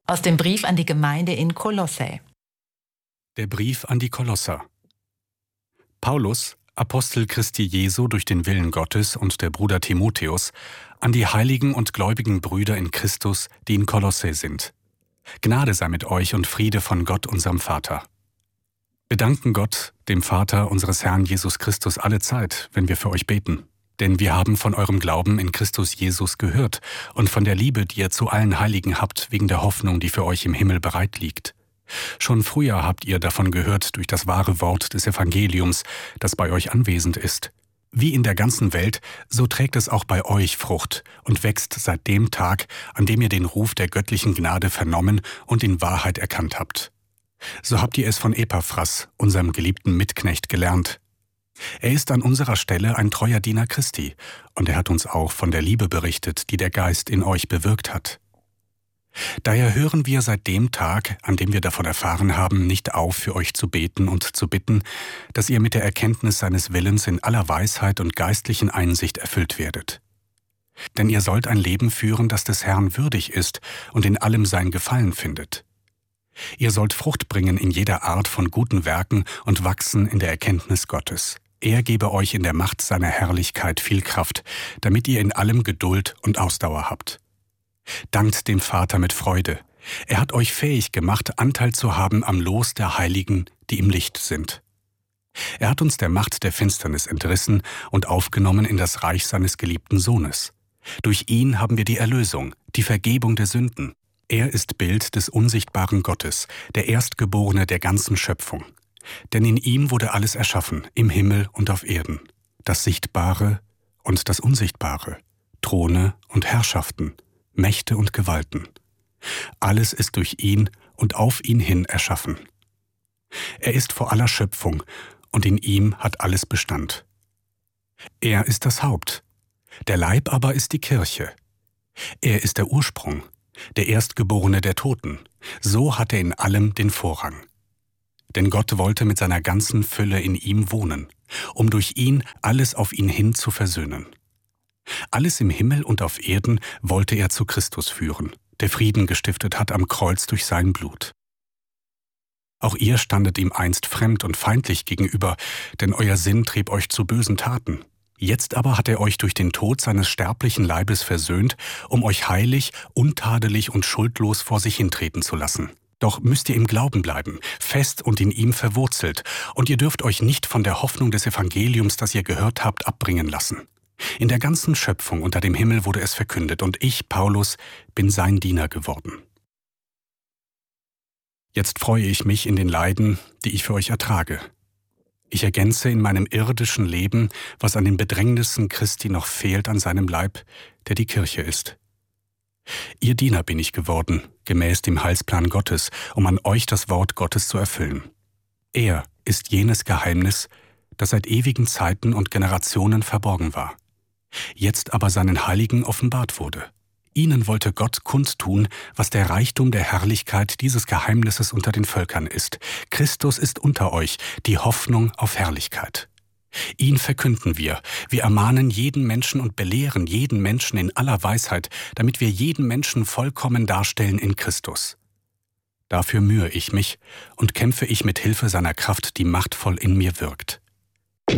Aus dem Brief an die Gemeinde in Kolossä. Der Brief an die Kolosser. Paulus, Apostel Christi Jesu durch den Willen Gottes, und der Bruder Timotheus, an die heiligen und gläubigen Brüder in Christus, die in Kolossä sind. Gnade sei mit euch und Friede von Gott, unserem Vater. Wir danken Gott, dem Vater unseres Herrn Jesus Christus, alle Zeit, wenn wir für euch beten. Denn wir haben von eurem Glauben in Christus Jesus gehört und von der Liebe, die ihr zu allen Heiligen habt, wegen der Hoffnung, die für euch im Himmel bereit liegt. Schon früher habt ihr davon gehört durch das wahre Wort des Evangeliums, das bei euch anwesend ist. Wie in der ganzen Welt, so trägt es auch bei euch Frucht und wächst seit dem Tag, an dem ihr den Ruf der göttlichen Gnade vernommen und in Wahrheit erkannt habt. So habt ihr es von Epaphras, unserem geliebten Mitknecht, gelernt. Er ist an unserer Stelle ein treuer Diener Christi, und er hat uns auch von der Liebe berichtet, die der Geist in euch bewirkt hat. Daher hören wir seit dem Tag, an dem wir davon erfahren haben, nicht auf, für euch zu beten und zu bitten, dass ihr mit der Erkenntnis seines Willens in aller Weisheit und geistlichen Einsicht erfüllt werdet. Denn ihr sollt ein Leben führen, das des Herrn würdig ist und in allem sein Gefallen findet. Ihr sollt Frucht bringen in jeder Art von guten Werken und wachsen in der Erkenntnis Gottes. Er gebe euch in der Macht seiner Herrlichkeit viel Kraft, damit ihr in allem Geduld und Ausdauer habt. Dankt dem Vater mit Freude. Er hat euch fähig gemacht, Anteil zu haben am Los der Heiligen, die im Licht sind. Er hat uns der Macht der Finsternis entrissen und aufgenommen in das Reich seines geliebten Sohnes. Durch ihn haben wir die Erlösung, die Vergebung der Sünden. Er ist Bild des unsichtbaren Gottes, der Erstgeborene der ganzen Schöpfung. Denn in ihm wurde alles erschaffen, im Himmel und auf Erden, das Sichtbare und das Unsichtbare, Throne und Herrschaften, Mächte und Gewalten. Alles ist durch ihn und auf ihn hin erschaffen. Er ist vor aller Schöpfung, und in ihm hat alles Bestand. Er ist das Haupt, der Leib aber ist die Kirche. Er ist der Ursprung, der Erstgeborene der Toten, so hat er in allem den Vorrang. Denn Gott wollte mit seiner ganzen Fülle in ihm wohnen, um durch ihn alles auf ihn hin zu versöhnen. Alles im Himmel und auf Erden wollte er zu Christus führen, der Frieden gestiftet hat am Kreuz durch sein Blut. Auch ihr standet ihm einst fremd und feindlich gegenüber, denn euer Sinn trieb euch zu bösen Taten. Jetzt aber hat er euch durch den Tod seines sterblichen Leibes versöhnt, um euch heilig, untadelig und schuldlos vor sich hintreten zu lassen. Doch müsst ihr im Glauben bleiben, fest und in ihm verwurzelt, und ihr dürft euch nicht von der Hoffnung des Evangeliums, das ihr gehört habt, abbringen lassen. In der ganzen Schöpfung unter dem Himmel wurde es verkündet, und ich, Paulus, bin sein Diener geworden. Jetzt freue ich mich in den Leiden, die ich für euch ertrage. Ich ergänze in meinem irdischen Leben, was an den Bedrängnissen Christi noch fehlt an seinem Leib, der die Kirche ist. Ihr Diener bin ich geworden, gemäß dem Heilsplan Gottes, um an euch das Wort Gottes zu erfüllen. Er ist jenes Geheimnis, das seit ewigen Zeiten und Generationen verborgen war, jetzt aber seinen Heiligen offenbart wurde. Ihnen wollte Gott kundtun, was der Reichtum der Herrlichkeit dieses Geheimnisses unter den Völkern ist. Christus ist unter euch, die Hoffnung auf Herrlichkeit. Ihn verkünden wir ermahnen jeden Menschen und belehren jeden Menschen in aller Weisheit, damit wir jeden Menschen vollkommen darstellen in Christus. Dafür mühe ich mich und kämpfe ich mit Hilfe seiner Kraft, die machtvoll in mir wirkt.